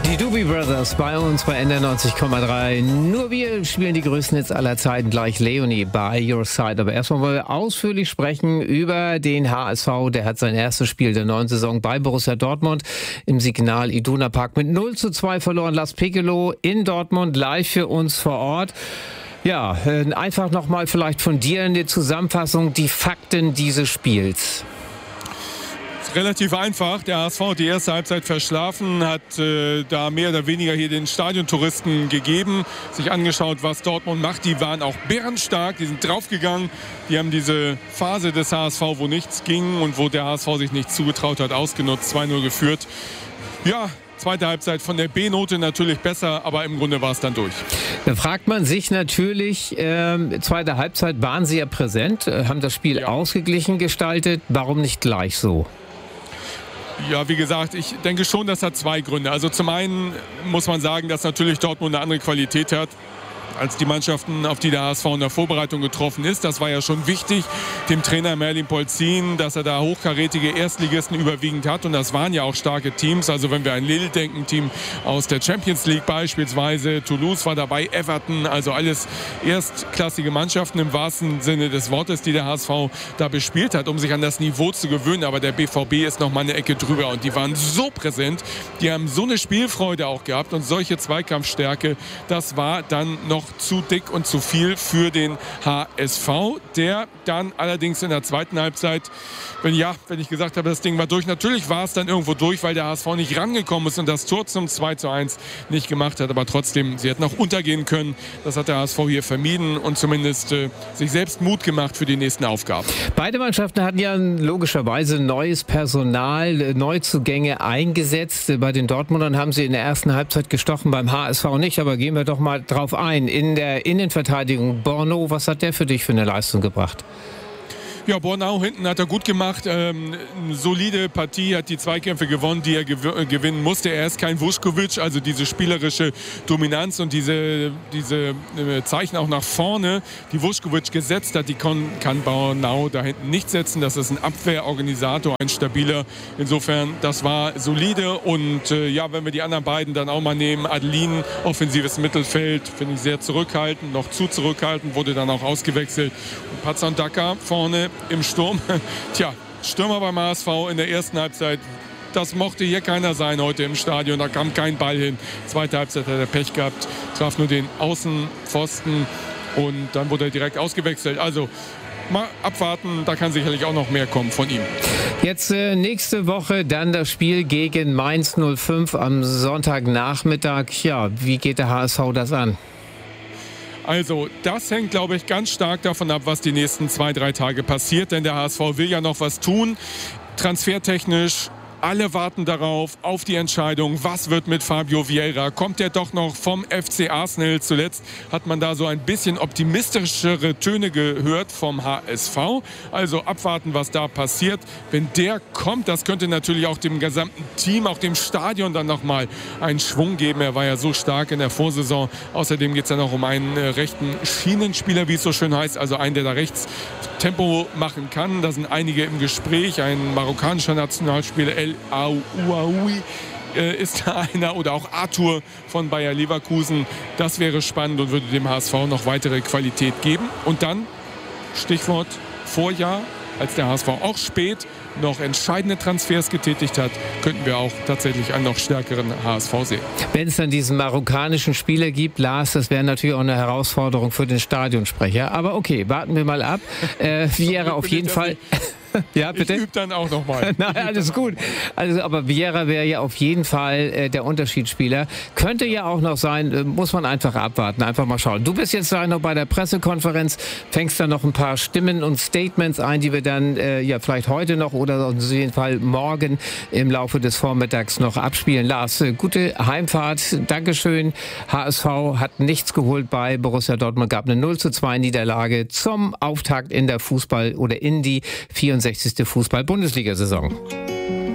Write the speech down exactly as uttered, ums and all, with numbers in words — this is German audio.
Die Doobie Brothers bei uns bei N D R neunzig Komma drei. Nur wir spielen die größten Hits aller Zeiten. Gleich Leonie, By Your Side. Aber erstmal wollen wir ausführlich sprechen über den H S V. Der hat sein erstes Spiel der neuen Saison bei Borussia Dortmund im Signal Iduna Park mit null zu zwei verloren. Lars Piccolo in Dortmund live für uns vor Ort. Ja, einfach nochmal vielleicht von dir eine Zusammenfassung, die Fakten dieses Spiels. Relativ einfach. Der H S V hat die erste Halbzeit verschlafen, hat äh, da mehr oder weniger hier den Stadiontouristen gegeben, sich angeschaut, was Dortmund macht. Die waren auch bärenstark, die sind draufgegangen. Die haben diese Phase des H S V, wo nichts ging und wo der H S V sich nichts zugetraut hat, ausgenutzt, zwei null geführt. Ja, zweite Halbzeit von der B-Note natürlich besser, aber im Grunde war es dann durch. Da fragt man sich natürlich, äh, zweite Halbzeit waren sie ja präsent, äh, haben das Spiel ja ausgeglichen gestaltet. Warum nicht gleich so? Ja, wie gesagt, ich denke schon, das hat zwei Gründe. Also zum einen muss man sagen, dass natürlich Dortmund eine andere Qualität hat als die Mannschaften, auf die der H S V in der Vorbereitung getroffen ist. Das war ja schon wichtig, dem Trainer Merlin Polzin, dass er da hochkarätige Erstligisten überwiegend hat. Und das waren ja auch starke Teams. Also wenn wir an Lille denken, Team aus der Champions League beispielsweise, Toulouse war dabei, Everton, also alles erstklassige Mannschaften im wahrsten Sinne des Wortes, die der H S V da bespielt hat, um sich an das Niveau zu gewöhnen. Aber der B V B ist noch mal eine Ecke drüber und die waren so präsent, die haben so eine Spielfreude auch gehabt und solche Zweikampfstärke, das war dann noch zu dick und zu viel für den H S V, der dann allerdings in der zweiten Halbzeit, wenn ja, wenn ich gesagt habe, das Ding war durch, natürlich war es dann irgendwo durch, weil der H S V nicht rangekommen ist und das Tor zum zwei zu eins nicht gemacht hat, aber trotzdem, sie hätten auch untergehen können. Das hat der H S V hier vermieden und zumindest äh, sich selbst Mut gemacht für die nächsten Aufgaben. Beide Mannschaften hatten ja logischerweise neues Personal, Neuzugänge eingesetzt. Bei den Dortmundern haben sie in der ersten Halbzeit gestochen, beim H S V nicht, aber gehen wir doch mal drauf ein. In der Innenverteidigung, Borno, was hat der für dich für eine Leistung gebracht? Ja, Bornau hinten hat er gut gemacht. Ähm, eine solide Partie, hat die Zweikämpfe gewonnen, die er gew- gewinnen musste. Er ist kein Vuskovic, also diese spielerische Dominanz und diese, diese äh, Zeichen auch nach vorne, die Vuskovic gesetzt hat, die kon- kann Bornau da hinten nicht setzen. Das ist ein Abwehrorganisator, ein stabiler. Insofern, das war solide. Und äh, ja, wenn wir die anderen beiden dann auch mal nehmen, Adelin, offensives Mittelfeld, finde ich sehr zurückhaltend, noch zu zurückhaltend, wurde dann auch ausgewechselt. Und Pazandaka vorne im Sturm. Tja, Stürmer beim H S V in der ersten Halbzeit. Das mochte hier keiner sein heute im Stadion. Da kam kein Ball hin. Zweite Halbzeit hat er Pech gehabt. Traf nur den Außenpfosten und dann wurde er direkt ausgewechselt. Also mal abwarten, da kann sicherlich auch noch mehr kommen von ihm. Jetzt äh, nächste Woche dann das Spiel gegen Mainz null fünf am Sonntagnachmittag. Ja, wie geht der H S V das an? Also das hängt, glaube ich, ganz stark davon ab, was die nächsten zwei, drei Tage passiert. Denn der H S V will ja noch was tun, transfertechnisch. Alle warten darauf, auf die Entscheidung, was wird mit Fabio Vieira? Kommt er doch noch vom F C Arsenal? Zuletzt hat man da so ein bisschen optimistischere Töne gehört vom H S V. Also abwarten, was da passiert. Wenn der kommt, das könnte natürlich auch dem gesamten Team, auch dem Stadion dann nochmal einen Schwung geben. Er war ja so stark in der Vorsaison. Außerdem geht es dann auch um einen äh, rechten Schienenspieler, wie es so schön heißt. Also einen, der da rechts Tempo machen kann. Da sind einige im Gespräch. Ein marokkanischer Nationalspieler, El Aouaoui, äh, ist da einer, oder auch Arthur von Bayer Leverkusen. Das wäre spannend und würde dem H S V noch weitere Qualität geben. Und dann, Stichwort Vorjahr, als der H S V auch spät noch entscheidende Transfers getätigt hat, könnten wir auch tatsächlich einen noch stärkeren H S V sehen. Wenn es dann diesen marokkanischen Spieler gibt, Lars, das wäre natürlich auch eine Herausforderung für den Stadionsprecher. Aber okay, warten wir mal ab. Äh, Vieira auf jeden Fall... Ja, bitte? Ich übe dann auch nochmal. Nein, alles gut. Also, aber Vieira wäre ja auf jeden Fall äh, der Unterschiedsspieler. Könnte ja auch noch sein, äh, muss man einfach abwarten, einfach mal schauen. Du bist jetzt noch bei der Pressekonferenz, fängst dann noch ein paar Stimmen und Statements ein, die wir dann äh, ja vielleicht heute noch oder auf jeden Fall morgen im Laufe des Vormittags noch abspielen. Lars, äh, gute Heimfahrt, Dankeschön. H S V hat nichts geholt bei Borussia Dortmund, gab eine null zu zwei Niederlage zum Auftakt in der Fußball- oder in die vierundsechzigste Fußball-Bundesliga-Saison.